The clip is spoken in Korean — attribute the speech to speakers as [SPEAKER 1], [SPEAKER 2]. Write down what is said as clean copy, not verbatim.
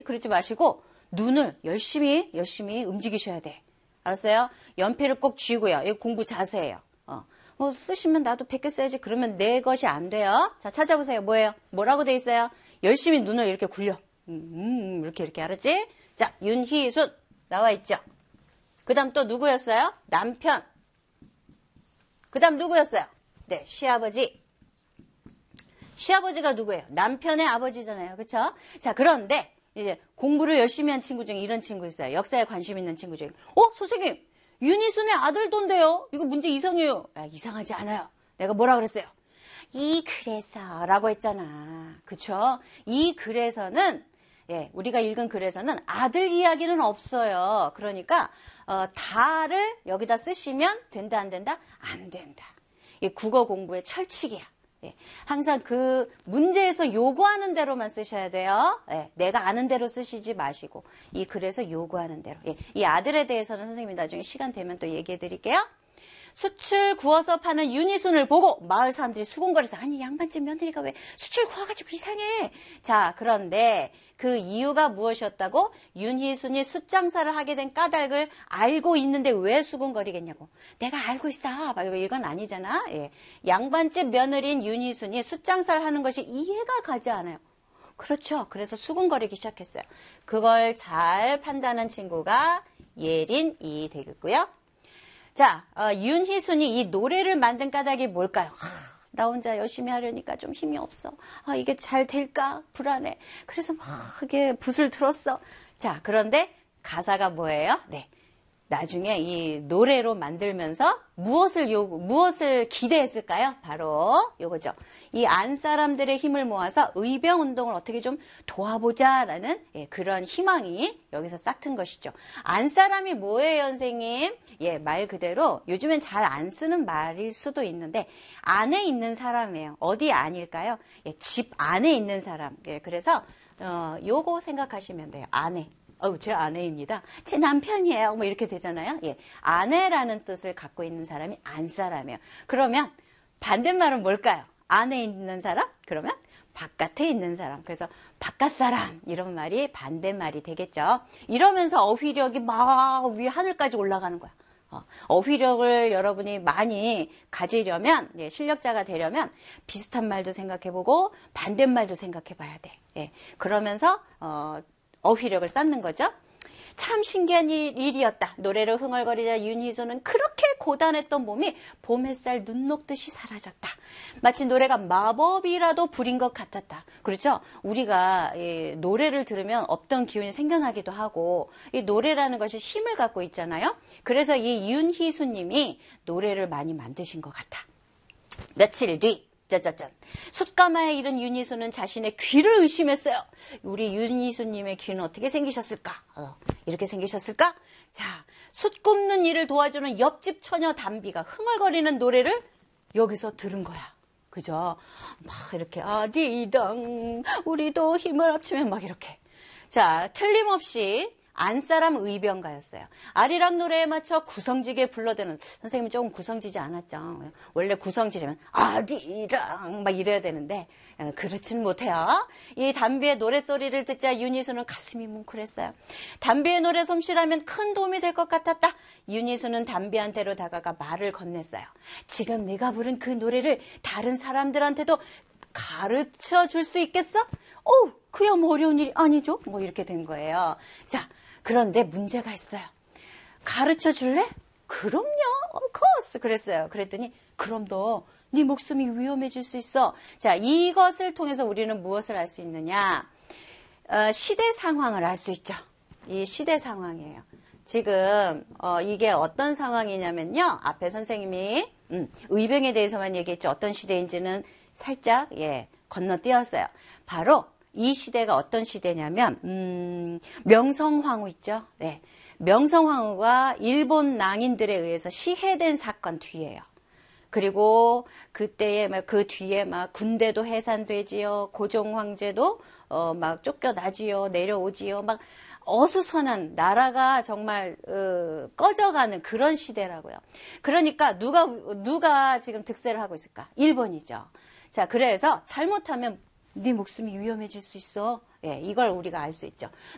[SPEAKER 1] 그러지 마시고 눈을 열심히 움직이셔야 돼. 알았어요? 연필을 꼭 쥐고요. 이거 공부 자세예요. 뭐 쓰시면 나도 100개 써야지. 그러면 내 것이 안 돼요. 자, 찾아보세요. 뭐예요? 뭐라고 돼 있어요? 열심히 눈을 이렇게 굴려. 이렇게 알았지? 자, 윤희순 나와 있죠? 그 다음 또 누구였어요? 남편. 그 다음 누구였어요? 네, 시아버지. 시아버지가 누구예요? 남편의 아버지잖아요. 그쵸? 자, 그런데 이제 공부를 열심히 한 친구 중에 이런 친구 있어요. 역사에 관심 있는 친구 중에. 선생님, 윤희순의 아들돈데요? 이거 문제 이상해요. 야, 이상하지 않아요. 내가 뭐라 그랬어요? 이 글에서 라고 했잖아. 그쵸? 이 글에서는, 우리가 읽은 글에서는 아들 이야기는 없어요. 그러니까, 다를 여기다 쓰시면 된다, 안 된다? 안 된다. 국어 공부의 철칙이야. 항상 그 문제에서 요구하는 대로만 쓰셔야 돼요. 내가 아는 대로 쓰시지 마시고 이 글에서 요구하는 대로. 이 아들에 대해서는 선생님이 나중에 시간 되면 또 얘기해 드릴게요. 수출 구워서 파는 윤희순을 보고 마을 사람들이 수군거려서 아니 양반집 며느리가 왜 수출 구워가지고 이상해. 자, 그런데 그 이유가 무엇이었다고? 윤희순이 숫장사를 하게 된 까닭을 알고 있는데 왜 수군거리겠냐고. 내가 알고 있어. 이건 아니잖아. 양반집 며느리인 윤희순이 숫장사를 하는 것이 이해가 가지 않아요. 그렇죠. 그래서 수군거리기 시작했어요. 그걸 잘 판단한 친구가 예린이 되겠고요. 자, 윤희순이 이 노래를 만든 까닭이 뭘까요? 나 혼자 열심히 하려니까 좀 힘이 없어. 이게 잘 될까? 불안해. 그래서 막 이게 붓을 들었어. 자, 그런데 가사가 뭐예요? 네. 나중에 이 노래로 만들면서 무엇을 기대했을까요? 바로 요거죠. 이 안 사람들의 힘을 모아서 의병 운동을 어떻게 좀 도와보자라는 그런 희망이 여기서 싹튼 것이죠. 안 사람이 뭐예요, 선생님? 말 그대로 요즘엔 잘 안 쓰는 말일 수도 있는데 안에 있는 사람이에요. 어디 안일까요? 집 안에 있는 사람. 그래서 요거 생각하시면 돼요. 아내. 제 아내입니다. 제 남편이에요. 뭐 이렇게 되잖아요. 아내라는 뜻을 갖고 있는 사람이 안 사람이에요. 그러면 반대말은 뭘까요? 안에 있는 사람? 그러면 바깥에 있는 사람. 그래서 바깥 사람 이런 말이 반대말이 되겠죠. 이러면서 어휘력이 막 위 하늘까지 올라가는 거야. 어휘력을 여러분이 많이 가지려면 실력자가 되려면 비슷한 말도 생각해보고 반대말도 생각해봐야 돼. 그러면서 어휘력을 쌓는 거죠. 참 신기한 일이었다. 노래를 흥얼거리자 윤희순은 그렇게 고단했던 몸이 봄 햇살 눈 녹듯이 사라졌다. 마치 노래가 마법이라도 부린 것 같았다. 그렇죠? 우리가 노래를 들으면 없던 기운이 생겨나기도 하고 이 노래라는 것이 힘을 갖고 있잖아요. 그래서 이 윤희순님이 노래를 많이 만드신 것 같아. 며칠 뒤 짜자잔. 숯가마에 이른 윤희순은 자신의 귀를 의심했어요. 우리 윤희순님의 귀는 어떻게 생기셨을까? 이렇게 생기셨을까? 자, 숯 굽는 일을 도와주는 옆집 처녀 담비가 흥얼거리는 노래를 여기서 들은 거야. 그죠? 막 이렇게 아리랑 우리도 힘을 합치면 막 이렇게. 자, 틀림없이 안사람 의병가였어요. 아리랑 노래에 맞춰 구성지게 불러대는, 선생님은 조금 구성지지 않았죠. 원래 구성지려면 아리랑 막 이래야 되는데 그렇지는 못해요. 이 담비의 노랫소리를 듣자 윤희순은 가슴이 뭉클했어요. 담비의 노래 솜씨라면 큰 도움이 될 것 같았다. 윤희순은 담비한테로 다가가 말을 건넸어요. 지금 네가 부른 그 노래를 다른 사람들한테도 가르쳐 줄 수 있겠어? 그야 뭐 어려운 일이 아니죠. 뭐 이렇게 된 거예요. 자, 그런데 문제가 있어요. 가르쳐 줄래? 그럼요. Of course. 그랬어요. 그랬더니 그럼 너 네 목숨이 위험해질 수 있어. 자, 이것을 통해서 우리는 무엇을 알 수 있느냐? 시대 상황을 알 수 있죠. 이 시대 상황이에요. 지금 이게 어떤 상황이냐면요. 앞에 선생님이 의병에 대해서만 얘기했죠. 어떤 시대인지는 살짝 건너뛰었어요. 바로 이 시대가 어떤 시대냐면 명성황후 있죠. 네, 명성황후가 일본 낭인들에 의해서 시해된 사건 뒤에요. 그리고 그때에 그 뒤에 막 군대도 해산되지요. 고종 황제도 막 쫓겨나지요. 내려오지요. 막 어수선한 나라가 정말 꺼져가는 그런 시대라고요. 그러니까 누가 지금 득세를 하고 있을까? 일본이죠. 자, 그래서 잘못하면 네 목숨이 위험해질 수 있어. 이걸 우리가 알 수 있죠.